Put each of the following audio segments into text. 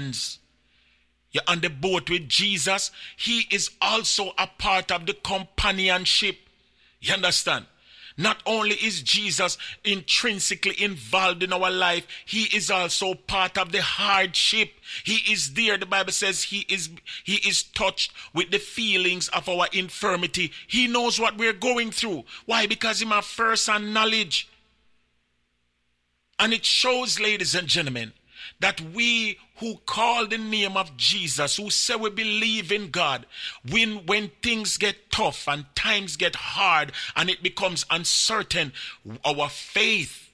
companions. You're on the boat with Jesus. He is also a part of the companionship. You understand? Not only is Jesus intrinsically involved in our life, he is also part of the hardship. He is there. The Bible says he is touched with the feelings of our infirmity. He knows what we're going through. Why? Because he has first-hand knowledge. And it shows, ladies and gentlemen, that we who call the name of Jesus, who say we believe in God, when things get tough and times get hard and it becomes uncertain, our faith,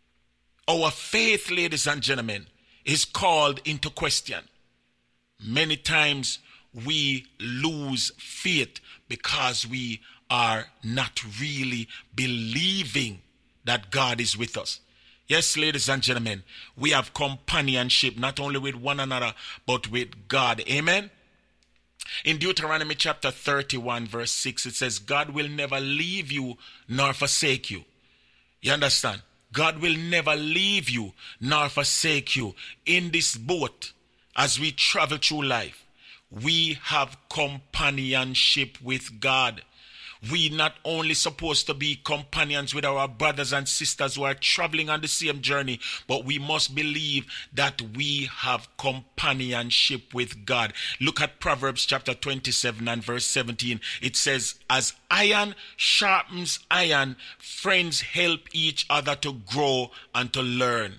ladies and gentlemen, is called into question. Many times we lose faith because we are not really believing that God is with us. Yes, ladies and gentlemen, we have companionship not only with one another, but with God. Amen? In Deuteronomy chapter 31, verse 6, it says, God will never leave you nor forsake you. You understand? God will never leave you nor forsake you. In this boat, as we travel through life, we have companionship with God. We not only supposed to be companions with our brothers and sisters who are traveling on the same journey, but we must believe that we have companionship with God. Look at Proverbs chapter 27 and verse 17. It says, as iron sharpens iron, friends help each other to grow and to learn.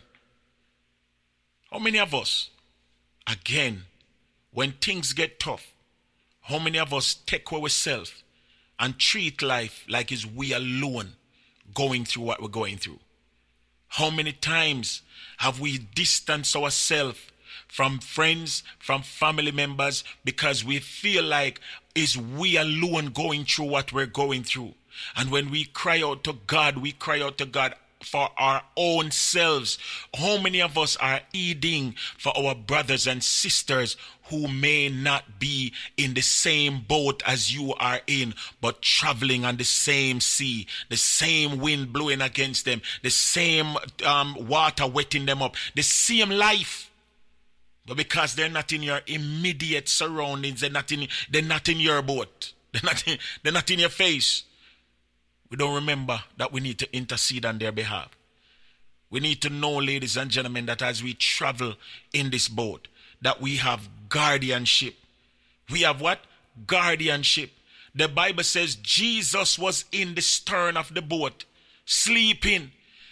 How many of us, again, when things get tough, how many of us take ourselves and treat life like it's we alone going through what we're going through? How many times have we distanced ourselves from friends, from family members, because we feel like it's we alone going through what we're going through? And when we cry out to God, we cry out to God for our own selves. How many of us are pleading for our brothers and sisters who may not be in the same boat as you are in, but traveling on the same sea, the same wind blowing against them, the same water wetting them up, the same life? But because they're not in your immediate surroundings, they're not in your boat, they're not in your face, we don't remember that we need to intercede on their behalf. We need to know, ladies and gentlemen, that as we travel in this boat, that we have guardianship. We have what? Guardianship. The Bible says Jesus was in the stern of the boat, sleeping.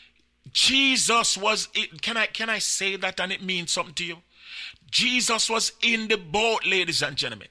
Jesus was in, can I say that and it means something to you? Jesus was in the boat, ladies and gentlemen,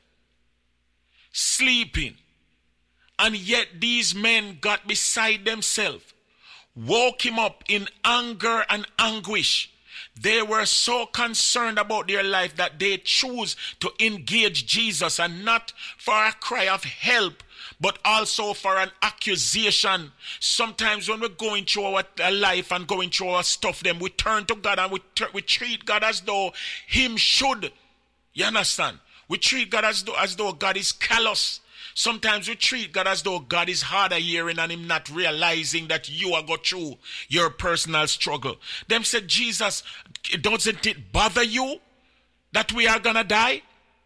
sleeping. And yet these men got beside themselves, woke him up in anger and anguish. They were so concerned about their life that they chose to engage Jesus, and not for a cry of help, but also for an accusation. Sometimes when we're going through our life and going through our stuff, then we turn to God and we treat God as though him should. You understand? We treat God as though God is callous. Sometimes we treat God as though God is hard of hearing and him not realizing that you are going through your personal struggle. Them said, Jesus, doesn't it bother you that we are going to die?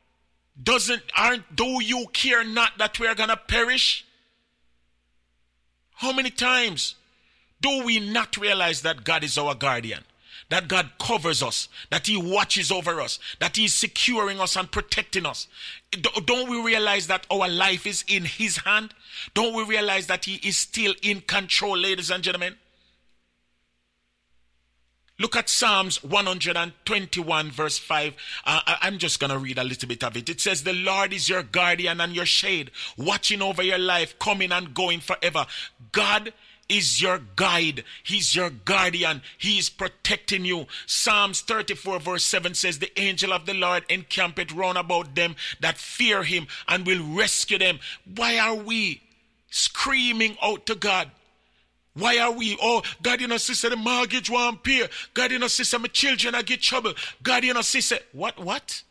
Do you care not that we are going to perish? How many times do we not realize that God is our guardian? That God covers us, that he watches over us, that he is securing us and protecting us. Don't we realize that our life is in his hand? Don't we realize that he is still in control, ladies and gentlemen? Look at Psalms 121 verse 5. I'm just going to read a little bit of it. It says, the Lord is your guardian and your shade, watching over your life, coming and going forever. God is your guide. He's your guardian. He is protecting you. Psalms 34 verse 7 says, the angel of the Lord encampeth round about them that fear him and will rescue them. Why are we screaming out to God? Why are we, oh, God, sister, the mortgage won't pay. God, sister, my children, I get trouble. God, sister, what?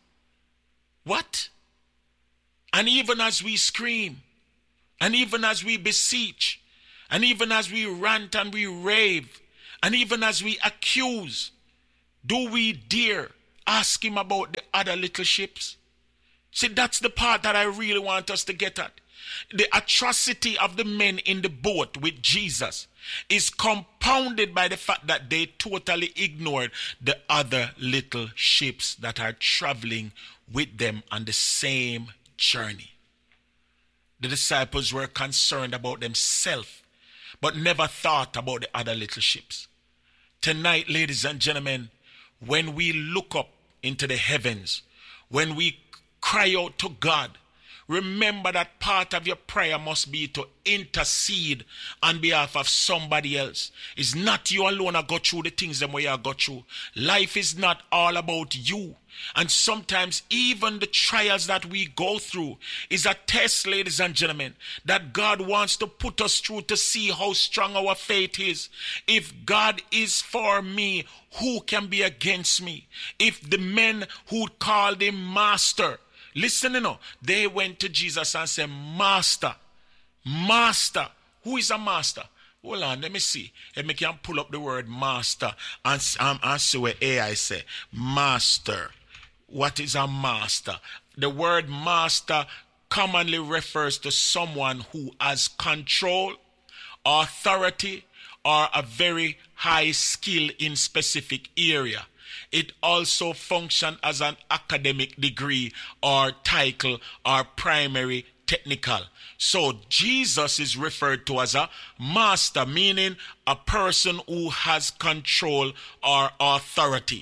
And even as we scream, and even as we beseech, and even as we rant and we rave, and even as we accuse, do we dare ask him about the other little ships. See, that's the part that I really want us to get at. The atrocity of the men in the boat with Jesus is compounded by the fact that they totally ignored the other little ships that are traveling with them on the same journey. The disciples were concerned about themselves, but never thought about the other little ships. Tonight, ladies and gentlemen, when we look up into the heavens, when we cry out to God, remember that part of your prayer must be to intercede on behalf of somebody else. It's not you alone that go through the things that you go through. Life is not all about you. And sometimes even the trials that we go through is a test, ladies and gentlemen, that God wants to put us through to see how strong our faith is. If God is for me, who can be against me? If the men who called him master, listen, they went to Jesus and said, Master, Master. Who is a master? Hold on, let me see. Let me can pull up the word master and see what AI say. Master. What is a master? The word master commonly refers to someone who has control, authority, or a very high skill in specific area. It also functions as an academic degree or title or primary technical. So Jesus is referred to as a master, meaning a person who has control or authority.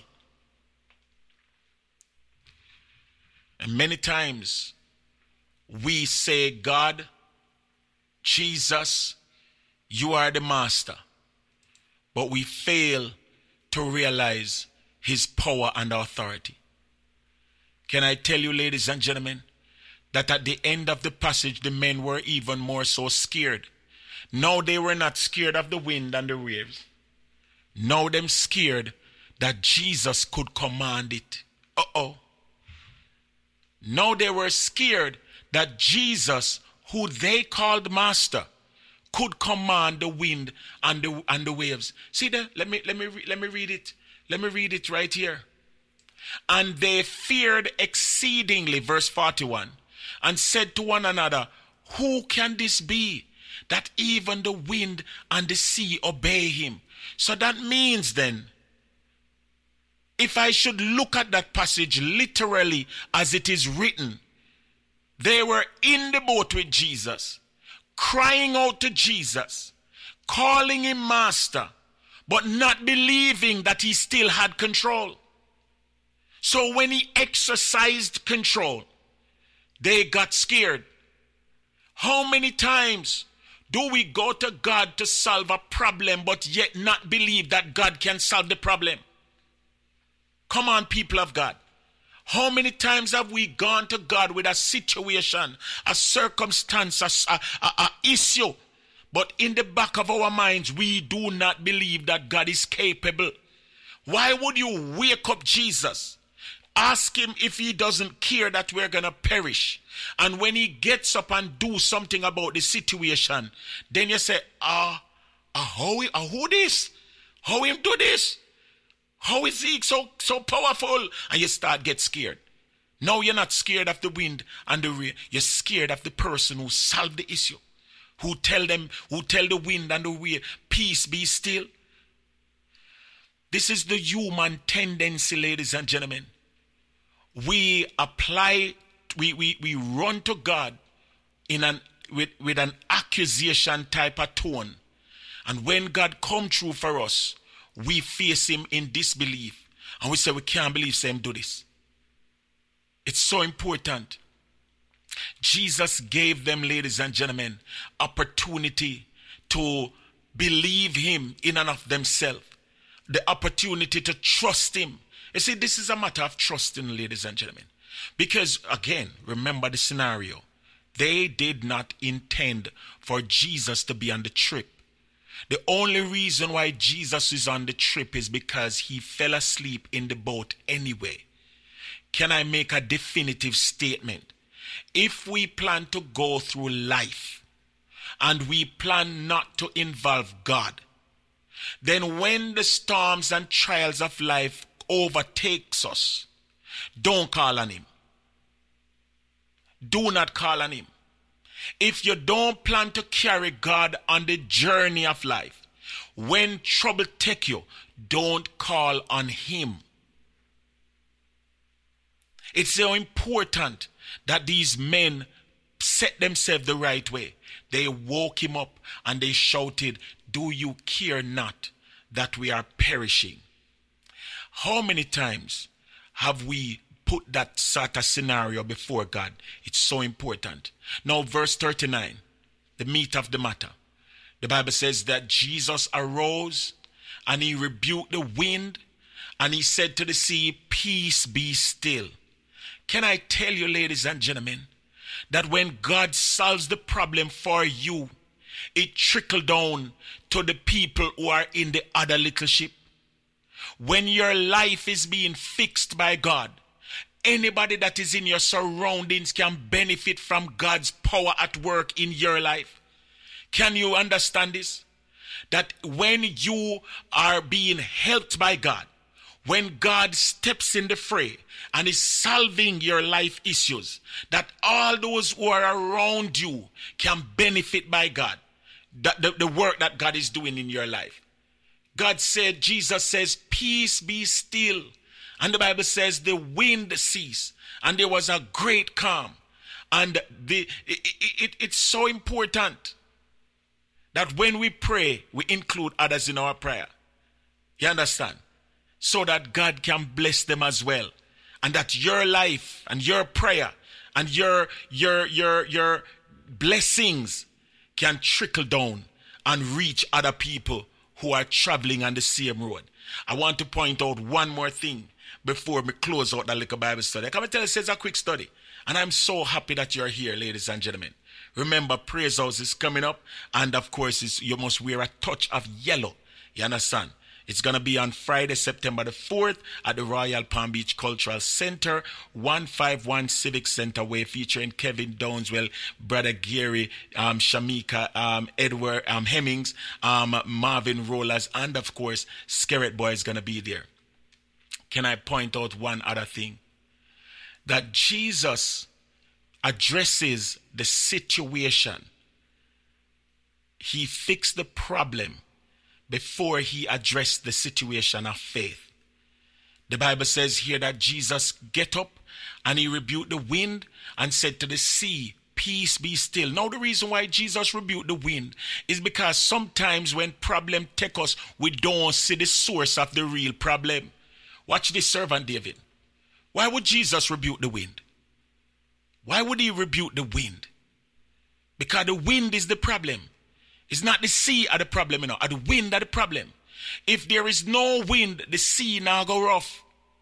And many times we say, God, Jesus, you are the master. But we fail to realize his power and authority. Can I tell you, ladies and gentlemen, that at the end of the passage, the men were even more so scared. Now they were not scared of the wind and the waves. Now them scared that Jesus could command it. Now they were scared that Jesus, who they called master, could command the wind and the waves. See there? Let me read it. Let me read it right here. And they feared exceedingly, verse 41, and said to one another, who can this be, that even the wind and the sea obey him? So that means then, if I should look at that passage literally as it is written, they were in the boat with Jesus, crying out to Jesus, calling him master, but not believing that he still had control. So when he exercised control, they got scared. How many times do we go to God to solve a problem but yet not believe that God can solve the problem? Come on, people of God. How many times have we gone to God with a situation, a circumstance, a issue, but in the back of our minds, we do not believe that God is capable? Why would you wake up Jesus, ask him if he doesn't care that we're going to perish, and when he gets up and do something about the situation, then you say, who this? How him do this? How is he so powerful? And you start get scared. Now you're not scared of the wind and the rain. You're scared of the person who solved the issue. Who tell the wind and the rain, peace, be still. This is the human tendency, ladies and gentlemen. We run to God with an accusation type of tone. And when God come through for us, we face him in disbelief. And we say, we can't believe him do this. It's so important. Jesus gave them, ladies and gentlemen, opportunity to believe him in and of themselves. The opportunity to trust him. You see, this is a matter of trusting, ladies and gentlemen. Because, again, remember the scenario. They did not intend for Jesus to be on the trip. The only reason why Jesus is on the trip is because he fell asleep in the boat anyway. Can I make a definitive statement? If we plan to go through life and we plan not to involve God, then when the storms and trials of life overtakes us, don't call on him. Do not call on him. If you don't plan to carry God on the journey of life, when trouble take you, don't call on him. It's so important that these men set themselves the right way. They woke him up and they shouted, "Do you care not that we are perishing?" How many times have we put that sort of scenario before God? It's so important. Now, verse 39, the meat of the matter. The Bible says that Jesus arose and he rebuked the wind and he said to the sea, "Peace, be still." Can I tell you, ladies and gentlemen, that when God solves the problem for you, it trickles down to the people who are in the other little ship. When your life is being fixed by God, anybody that is in your surroundings can benefit from God's power at work in your life. Can you understand this? That when you are being helped by God, when God steps in the fray and is solving your life issues, that all those who are around you can benefit by God, the work that God is doing in your life. God said, Jesus says, "Peace, be still." And the Bible says the wind ceased and there was a great calm. And it's so important that when we pray, we include others in our prayer. You understand? So that God can bless them as well. And that your life and your prayer and your blessings can trickle down and reach other people who are traveling on the same road. I want to point out one more thing before we close out that little Bible study. I come and tell you, it's a quick study. And I'm so happy that you're here, ladies and gentlemen. Remember, Praise House is coming up. And of course, you must wear a touch of yellow. You understand? It's going to be on Friday, September the 4th at the Royal Palm Beach Cultural Center, 151 Civic Center Way, featuring Kevin Downswell, Brother Gary, Shamika, Edward Hemmings, Marvin Rollers, and of course, Skerrit Boy is going to be there. Can I point out one other thing? That Jesus addresses the situation. He fixed the problem before he addressed the situation of faith. The Bible says here that Jesus get up and he rebuked the wind and said to the sea, "Peace, be still." Now the reason why Jesus rebuked the wind is because sometimes when problem take us, we don't see the source of the real problem. Watch this, servant David. Why would Jesus rebuke the wind? Why would he rebuke the wind? Because the wind is the problem. It's not the sea are the problem, or the wind are the problem. If there is no wind, the sea now go rough.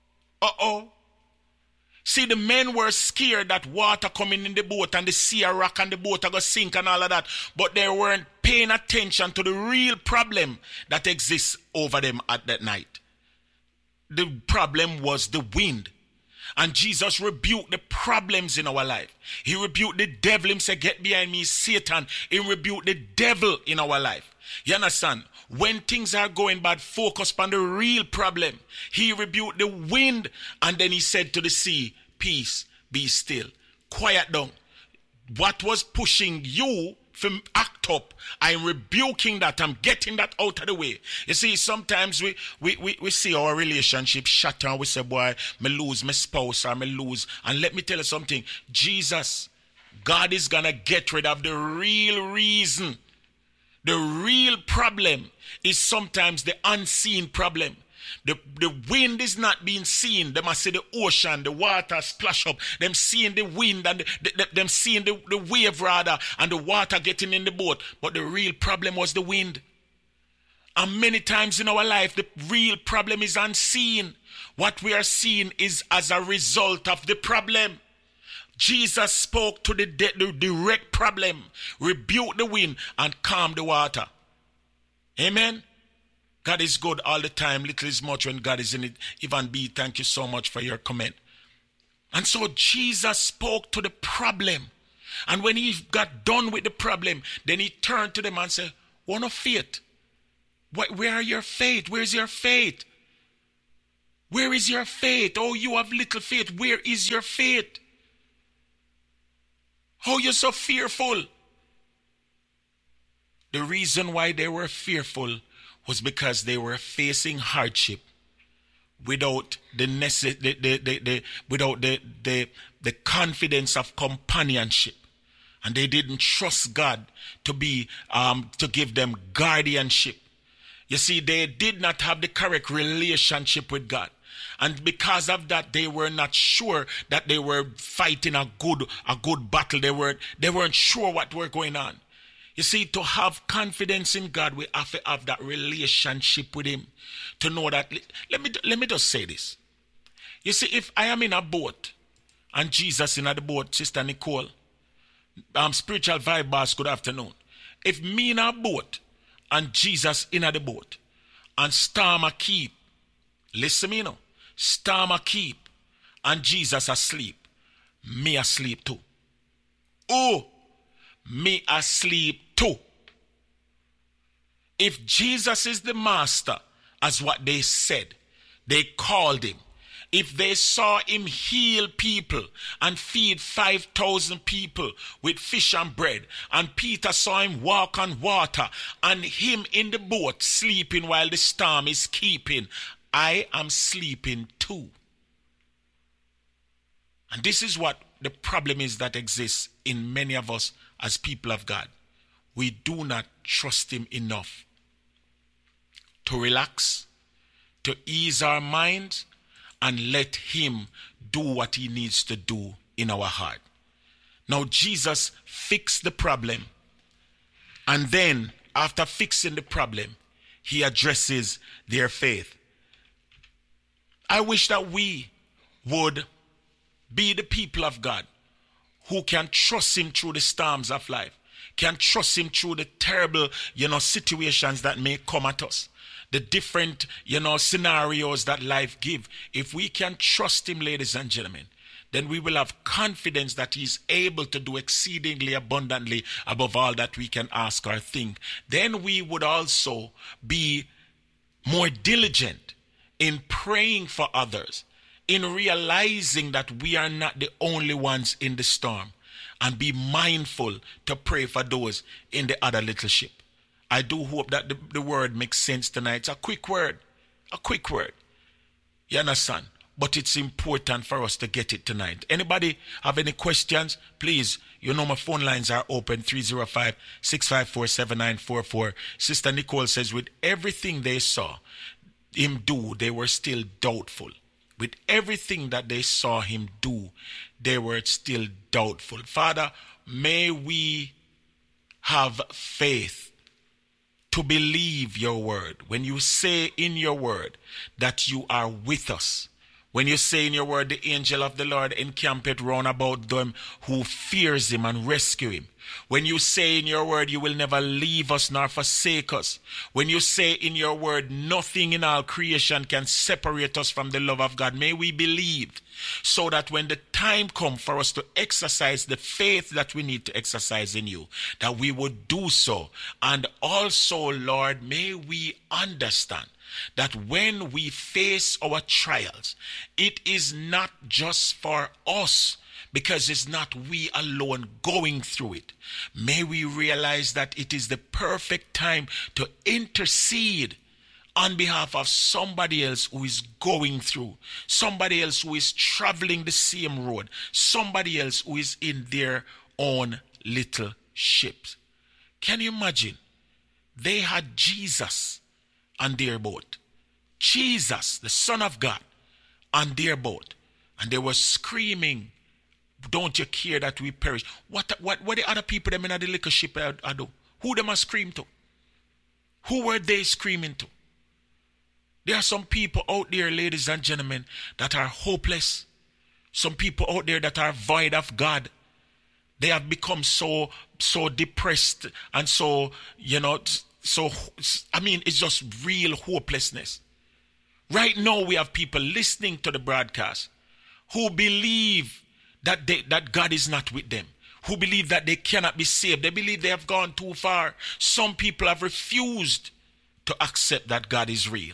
See, the men were scared that water coming in the boat and the sea are rock and the boat are going to sink and all of that. But they weren't paying attention to the real problem that exists over them at that night. The problem was the wind. And Jesus rebuked the problems in our life. He rebuked the devil. He said, "Get behind me, Satan." He rebuked the devil in our life. You understand? When things are going bad, focus on the real problem. He rebuked the wind and then he said to the sea, "Peace, be still." Quiet down. What was pushing you from act up, I'm rebuking that. I'm getting that out of the way. You see, sometimes we see our relationship shatter and we say, "Boy, me lose my spouse or me lose." And let me tell you something. Jesus, God is going to get rid of the real reason. The real problem is sometimes the unseen problem. The wind is not being seen. They must see the ocean, the water splash up. Them seeing the wind and them seeing the wave rather and the water getting in the boat. But the real problem was the wind. And many times in our life, the real problem is unseen. What we are seeing is as a result of the problem. Jesus spoke to the direct problem, rebuked the wind and calmed the water. Amen. God is good all the time. Little is much when God is in it. Ivan B, thank you so much for your comment. And so Jesus spoke to the problem. And when he got done with the problem, then he turned to them and said, "What of faith? Where are your faith? Where's your faith? Where is your faith? Oh, you have little faith. Where is your faith? Oh, you're so fearful. The reason why they were fearful was because they were facing hardship without the confidence of companionship, and they didn't trust God to give them guardianship. You see, they did not have the correct relationship with God. And because of that, they were not sure that they were fighting a good battle. They weren't sure what were going on. You see, to have confidence in God, we have to have that relationship with Him. To know that, let me just say this. You see, if I am in a boat and Jesus in the boat, Sister Nicole, spiritual vibe boss, good afternoon. If me in a boat and Jesus in the boat and storm a keep, listen me now, storm a keep and Jesus asleep, me asleep too. Oh, me asleep too. If Jesus is the master, as what they said, they called him. If they saw him heal people and feed 5,000 people with fish and bread, and Peter saw him walk on water, and him in the boat sleeping while the storm is keeping, I am sleeping too. And this is what the problem is that exists in many of us as people of God. We do not trust him enough to relax, to ease our minds, and let him do what he needs to do in our heart. Now, Jesus fixed the problem, and then after fixing the problem, he addresses their faith. I wish that we would be the people of God who can trust him through the storms of life, can trust him through the terrible, situations that may come at us, the different, scenarios that life give. If we can trust him, ladies and gentlemen, then we will have confidence that he's able to do exceedingly abundantly above all that we can ask or think. Then we would also be more diligent in praying for others, in realizing that we are not the only ones in the storm, and be mindful to pray for those in the other little ship. I do hope that the word makes sense tonight. It's a quick word. You understand? But it's important for us to get it tonight. Anybody have any questions? Please, my phone lines are open, 305-654-7944. Sister Nicole says, with everything they saw him do, they were still doubtful. With everything that they saw him do, they were still doubtful. Father, may we have faith to believe your word. When you say in your word that you are with us, when you say in your word, the angel of the Lord encampeth round about them who fears him and rescue him. When you say in your word, you will never leave us nor forsake us. When you say in your word, nothing in all creation can separate us from the love of God. May we believe, so that when the time comes for us to exercise the faith that we need to exercise in you, that we would do so. And also, Lord, may we understand that when we face our trials, it is not just for us, because it's not we alone going through it. May we realize that it is the perfect time to intercede on behalf of somebody else who is going through, somebody else who is traveling the same road, somebody else who is in their own little ships. Can you imagine? They had Jesus on their boat. Jesus, the Son of God, on their boat. And they were screaming, don't you care that we perish? What the other people them in the little ship are do? Who them are scream to? Who were they screaming to? There are some people out there, ladies and gentlemen, that are hopeless. Some people out there that are void of God. They have become so depressed and it's just real hopelessness. Right now we have people listening to the broadcast who believe that God is not with them, who believe that they cannot be saved. They believe they have gone too far. Some people have refused to accept that God is real.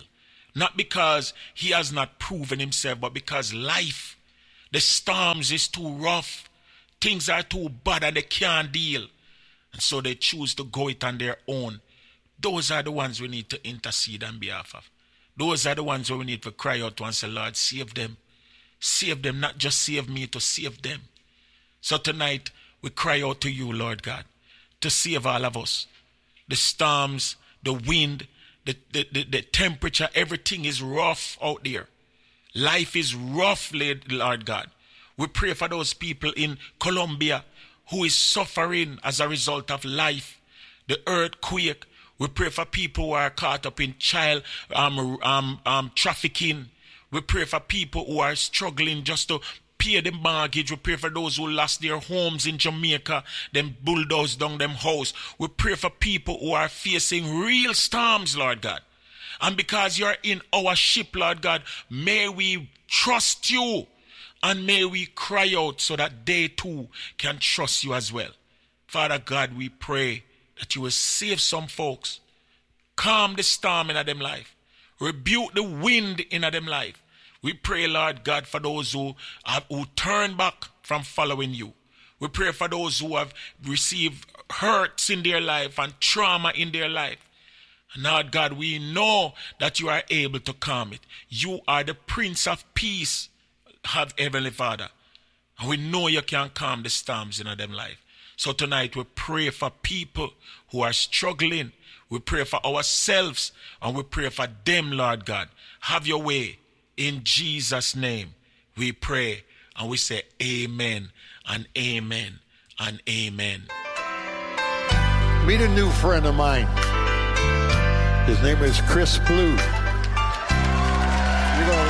Not because he has not proven himself, but because life, the storms is too rough. Things are too bad and they can't deal. And so they choose to go it on their own. Those are the ones we need to intercede on behalf of. Those are the ones where we need to cry out to and say, Lord, save them. Save them, not just save me, to save them. So tonight, we cry out to you, Lord God, to save all of us. The storms, the wind, the temperature, everything is rough out there. Life is rough, Lord God. We pray for those people in Colombia who is suffering as a result of life, the earthquake. We pray for people who are caught up in child trafficking. We pray for people who are struggling just to pay the mortgage. We pray for those who lost their homes in Jamaica, them bulldozed down them house. We pray for people who are facing real storms, Lord God. And because you're in our ship, Lord God, may we trust you and may we cry out so that they too can trust you as well. Father God, we pray that you will save some folks. Calm the storm in them life. Rebuke the wind in them life. We pray, Lord God, for those who turn back from following you. We pray for those who have received hurts in their life and trauma in their life. And Lord God, we know that you are able to calm it. You are the Prince of Peace, Heavenly Father. And we know you can calm the storms in them life. So tonight we pray for people who are struggling. We pray for ourselves and we pray for them, Lord God. Have your way. In Jesus' name we pray and we say amen and amen and amen. Meet a new friend of mine. His name is Chris Blue. You're going to